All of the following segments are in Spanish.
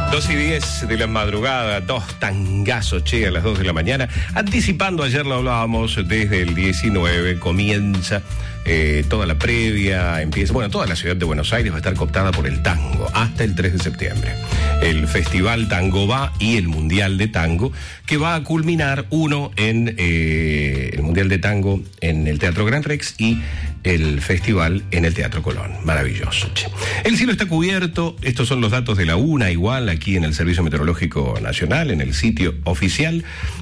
2:10 de la madrugada, dos tangazos, che, a las 2 de la mañana. Anticipando, ayer lo hablábamos, desde el 19 comienza toda la previa, empieza, bueno, toda la ciudad de Buenos Aires va a estar cooptada por el tango hasta el 3 de septiembre. El Festival Tango Va y el Mundial de Tango, que va a culminar uno en el Mundial de Tango en el Teatro Gran Rex y el festival en el Teatro Colón. Maravilloso, che. El cielo está cubierto, estos son los datos de la UNA, igual aquí en el Servicio Meteorológico Nacional, en el sitio oficial.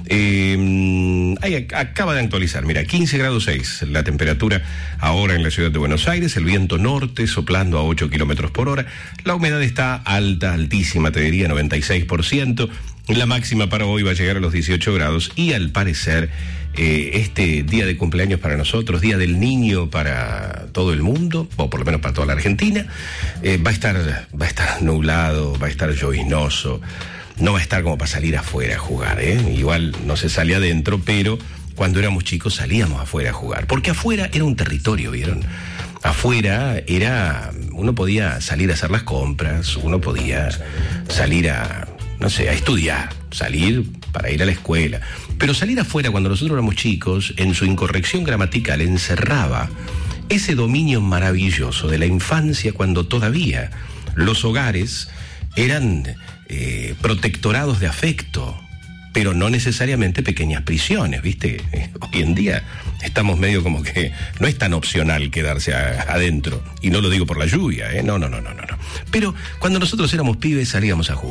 Ahí acaba de actualizar, mira, 15 grados 6 la temperatura ahora en la ciudad de Buenos Aires, el viento norte soplando a 8 kilómetros por hora, la humedad está alta, altísima, te diría 96%, la máxima para hoy va a llegar a los 18 grados y al parecer este día de cumpleaños para nosotros, Día del Niño para todo el mundo, o por lo menos para toda la Argentina, va a estar nublado, va a estar lloviznoso, no va a estar como para salir afuera a jugar, igual no se sale adentro, pero cuando éramos chicos salíamos afuera a jugar, porque afuera era un territorio, ¿vieron? Afuera uno podía salir a hacer las compras, uno podía salir a estudiar, salir para ir a la escuela. Pero salir afuera cuando nosotros éramos chicos, en su incorrección gramatical, encerraba ese dominio maravilloso de la infancia, cuando todavía los hogares eran protectorados de afecto, pero no necesariamente pequeñas prisiones, ¿viste? Hoy en día estamos medio como que no es tan opcional quedarse adentro, y no lo digo por la lluvia, no. Pero cuando nosotros éramos pibes salíamos a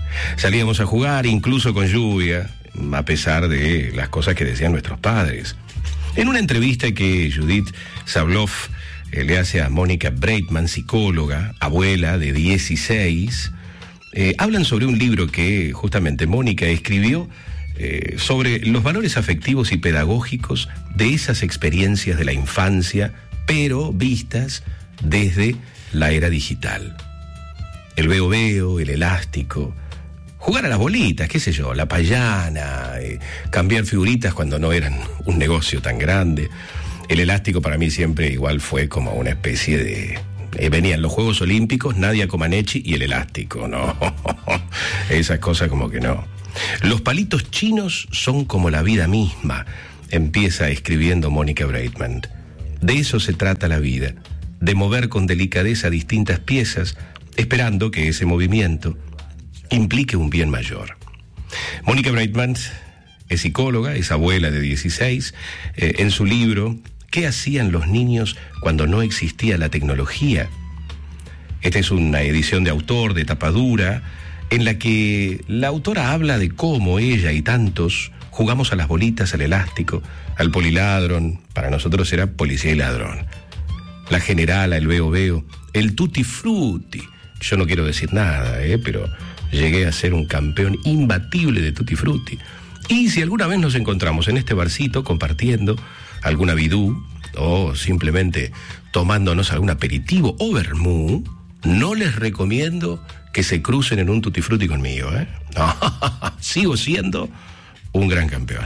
jugar incluso con lluvia, a pesar de las cosas que decían nuestros padres. En una entrevista que Judith Sabloff le hace a Mónica Breitman, psicóloga, abuela de 16, hablan sobre un libro que justamente Mónica escribió sobre los valores afectivos y pedagógicos de esas experiencias de la infancia, pero vistas desde la era digital. El veo, el elástico, jugar a las bolitas, qué sé yo, la payana, cambiar figuritas cuando no eran un negocio tan grande. El elástico para mí siempre igual fue como una especie de... venían los Juegos Olímpicos, Nadia Comaneci y el elástico, no. Esas cosas como que no. Los palitos chinos son como la vida misma, empieza escribiendo Mónica Breitman. De eso se trata la vida, de mover con delicadeza distintas piezas, esperando que ese movimiento implique un bien mayor. Mónica Breitman es psicóloga, es abuela de 16. En su libro ¿Qué hacían los niños cuando no existía la tecnología? Esta es una edición de autor, de tapa dura, en la que la autora habla de cómo ella y tantos jugamos a las bolitas, al elástico, al poliladron, para nosotros era policía y ladrón, la generala, el veo, el tutti frutti. Yo no quiero decir nada, pero llegué a ser un campeón imbatible de tutti frutti. Y si alguna vez nos encontramos en este barcito compartiendo alguna bidú o simplemente tomándonos algún aperitivo o vermú, no les recomiendo que se crucen en un tutti frutti conmigo, No, sigo siendo un gran campeón.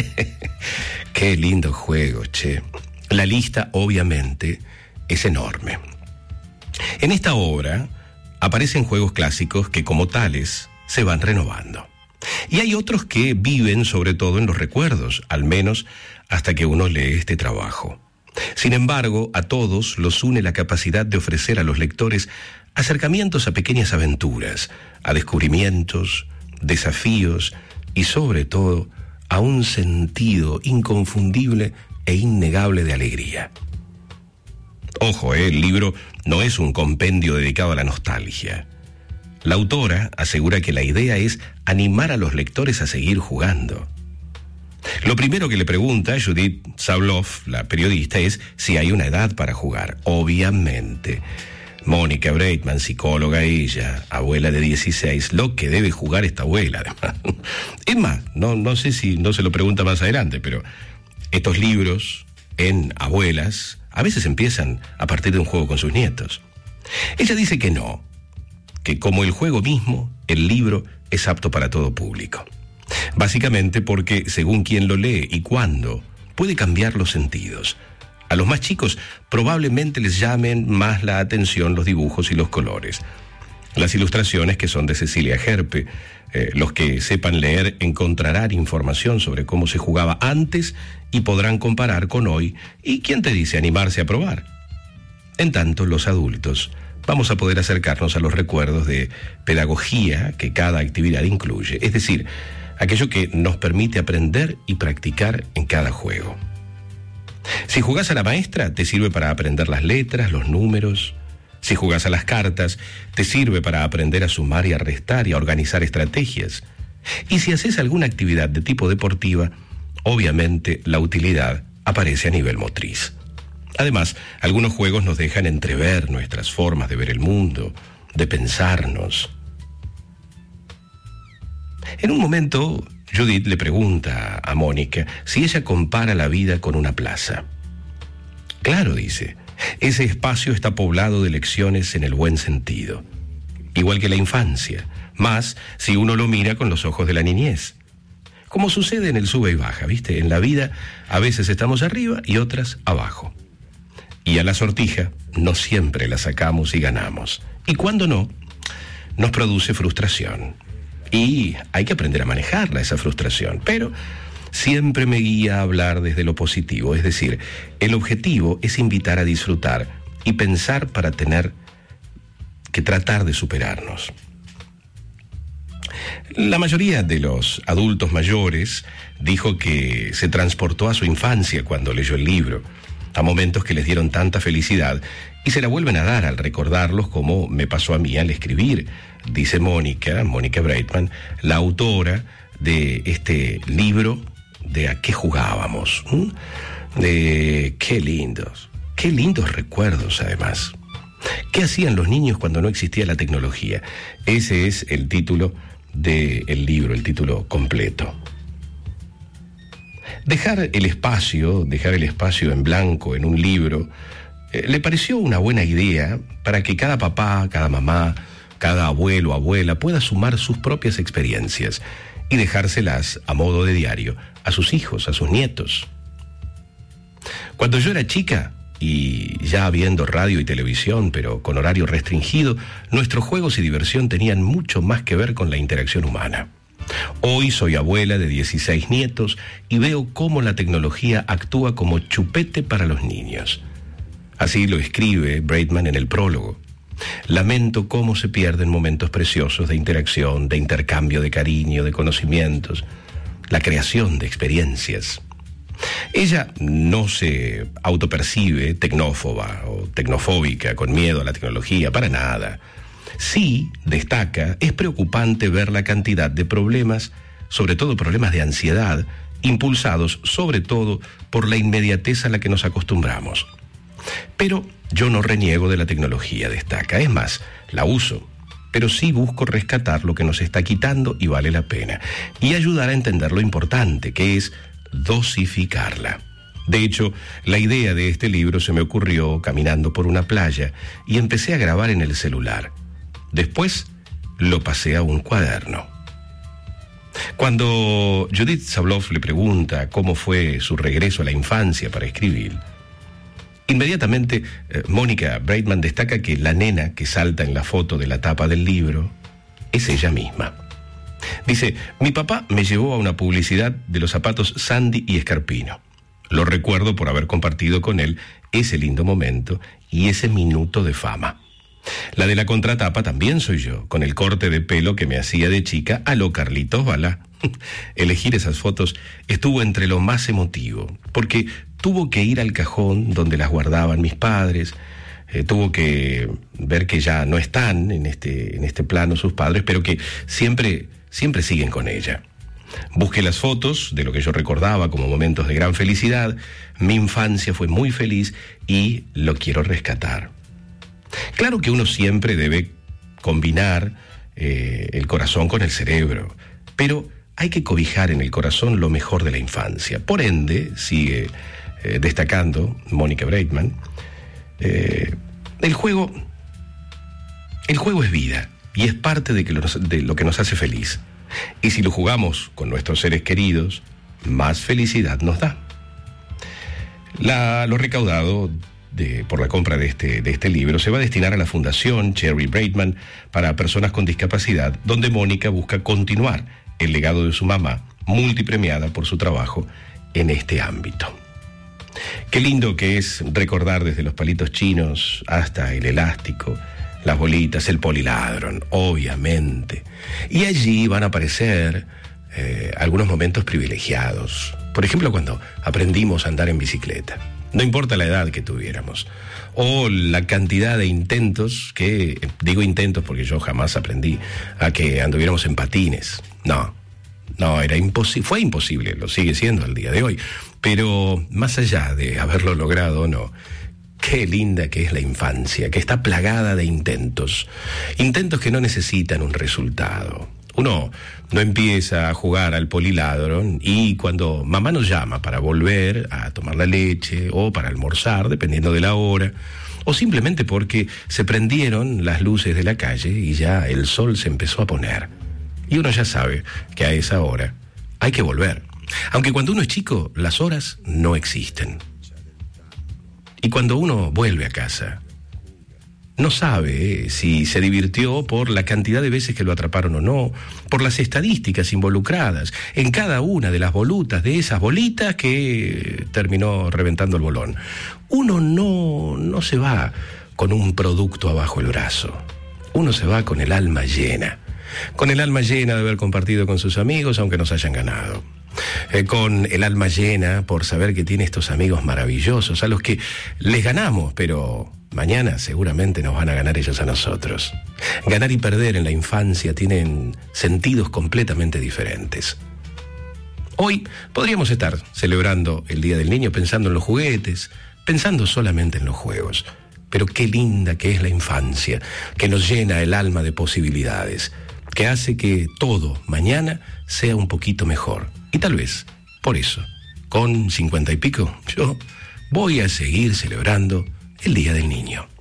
Qué lindo juego, che. La lista, obviamente, es enorme. En esta obra aparecen juegos clásicos que, como tales, se van renovando. Y hay otros que viven sobre todo en los recuerdos, al menos hasta que uno lee este trabajo. Sin embargo, a todos los une la capacidad de ofrecer a los lectores acercamientos a pequeñas aventuras, a descubrimientos, desafíos y sobre todo a un sentido inconfundible e innegable de alegría. Ojo, el libro no es un compendio dedicado a la nostalgia. La autora asegura que la idea es animar a los lectores a seguir jugando. Lo primero que le pregunta a Judith Sabloff, la periodista, es si hay una edad para jugar. Obviamente, Mónica Breitman, psicóloga ella, abuela de 16, lo que debe jugar esta abuela, además. Es más, no sé si no se lo pregunta más adelante, pero estos libros en abuelas a veces empiezan a partir de un juego con sus nietos. Ella dice que no, que como el juego mismo, el libro es apto para todo público. Básicamente porque, según quien lo lee y cuándo, puede cambiar los sentidos. A los más chicos probablemente les llamen más la atención los dibujos y los colores. Las ilustraciones, que son de Cecilia Gerpe. Los que sepan leer encontrarán información sobre cómo se jugaba antes y podrán comparar con hoy, y quién te dice animarse a probar. En tanto, los adultos vamos a poder acercarnos a los recuerdos de pedagogía que cada actividad incluye, es decir, aquello que nos permite aprender y practicar en cada juego. Si jugás a la maestra, te sirve para aprender las letras, los números. Si jugás a las cartas, te sirve para aprender a sumar y a restar y a organizar estrategias. Y si haces alguna actividad de tipo deportiva, obviamente la utilidad aparece a nivel motriz. Además, algunos juegos nos dejan entrever nuestras formas de ver el mundo, de pensarnos. En un momento, Judith le pregunta a Mónica si ella compara la vida con una plaza. Claro, dice, ese espacio está poblado de lecciones en el buen sentido, igual que la infancia, más si uno lo mira con los ojos de la niñez. Como sucede en el sube y baja, ¿viste? En la vida a veces estamos arriba y otras abajo. Y a la sortija no siempre la sacamos y ganamos. Y cuando no, nos produce frustración. Y hay que aprender a manejarla, esa frustración. Pero siempre me guía a hablar desde lo positivo. Es decir, el objetivo es invitar a disfrutar y pensar para tener que tratar de superarnos. La mayoría de los adultos mayores dijo que se transportó a su infancia cuando leyó el libro, a momentos que les dieron tanta felicidad y se la vuelven a dar al recordarlos, como me pasó a mí al escribir, dice Mónica Breitman, la autora de este libro de ¿A qué jugábamos? De qué lindos recuerdos además. ¿Qué hacían los niños cuando no existía la tecnología? Ese es el título del libro, el título completo. Dejar el espacio en blanco en un libro, le pareció una buena idea para que cada papá, cada mamá, cada abuelo o abuela pueda sumar sus propias experiencias y dejárselas a modo de diario a sus hijos, a sus nietos. Cuando yo era chica, y ya viendo radio y televisión, pero con horario restringido, nuestros juegos y diversión tenían mucho más que ver con la interacción humana. Hoy soy abuela de 16 nietos y veo cómo la tecnología actúa como chupete para los niños. Así lo escribe Breitman en el prólogo. Lamento cómo se pierden momentos preciosos de interacción, de intercambio de cariño, de conocimientos, la creación de experiencias. Ella no se autopercibe tecnófoba o tecnofóbica, con miedo a la tecnología, para nada. Sí, destaca, es preocupante ver la cantidad de problemas, sobre todo problemas de ansiedad, impulsados sobre todo por la inmediatez a la que nos acostumbramos. Pero yo no reniego de la tecnología, destaca. Es más, la uso, pero sí busco rescatar lo que nos está quitando y vale la pena, y ayudar a entender lo importante, que es dosificarla. De hecho, la idea de este libro se me ocurrió caminando por una playa y empecé a grabar en el celular. Después lo pasé a un cuaderno. Cuando Judith Sabloff le pregunta cómo fue su regreso a la infancia para escribir, inmediatamente Mónica Breitman destaca que la nena que salta en la foto de la tapa del libro es ella misma. Dice, mi papá me llevó a una publicidad de los zapatos Sandy y Escarpino. Lo recuerdo por haber compartido con él ese lindo momento y ese minuto de fama. La de la contratapa también soy yo, con el corte de pelo que me hacía de chica a lo Carlitos Balá. Elegir esas fotos estuvo entre lo más emotivo, porque tuvo que ir al cajón donde las guardaban mis padres, tuvo que ver que ya no están en este plano sus padres, pero que siempre siguen con ella. Busqué las fotos de lo que yo recordaba como momentos de gran felicidad. Mi infancia fue muy feliz y lo quiero rescatar. Claro que uno siempre debe combinar el corazón con el cerebro, pero hay que cobijar en el corazón lo mejor de la infancia. Por ende, sigue destacando Mónica Breitman, el juego es vida y es parte de lo que nos hace feliz. Y si lo jugamos con nuestros seres queridos, más felicidad nos da. Lo recaudado por la compra de este libro se va a destinar a la Fundación Cherry Braidman para personas con discapacidad, donde Mónica busca continuar el legado de su mamá, multipremiada por su trabajo en este ámbito. Qué lindo que es recordar desde los palitos chinos hasta el elástico, las bolitas, el poliladron, obviamente. Y allí van a aparecer algunos momentos privilegiados. Por ejemplo, cuando aprendimos a andar en bicicleta. No importa la edad que tuviéramos. O la cantidad de intentos digo intentos porque yo jamás aprendí a que anduviéramos en patines. No, era imposible, fue imposible, lo sigue siendo al día de hoy. Pero más allá de haberlo logrado o no, qué linda que es la infancia, que está plagada de intentos. Intentos que no necesitan un resultado. Uno no empieza a jugar al poliladron y cuando mamá nos llama para volver a tomar la leche o para almorzar, dependiendo de la hora, o simplemente porque se prendieron las luces de la calle y ya el sol se empezó a poner. Y uno ya sabe que a esa hora hay que volver. Aunque cuando uno es chico, las horas no existen. Y cuando uno vuelve a casa, no sabe si se divirtió por la cantidad de veces que lo atraparon o no, por las estadísticas involucradas en cada una de las volutas, de esas bolitas que terminó reventando el bolón. Uno no se va con un producto abajo el brazo. Uno se va con el alma llena. Con el alma llena de haber compartido con sus amigos, aunque nos hayan ganado. Con el alma llena por saber que tiene estos amigos maravillosos a los que les ganamos, pero mañana seguramente nos van a ganar ellos a nosotros. Ganar y perder en la infancia tienen sentidos completamente diferentes. Hoy podríamos estar celebrando el Día del Niño pensando en los juguetes, pensando solamente en los juegos. Pero qué linda que es la infancia, que nos llena el alma de posibilidades, que hace que todo mañana sea un poquito mejor. Y tal vez, por eso, con 50 y pico, yo voy a seguir celebrando el Día del Niño.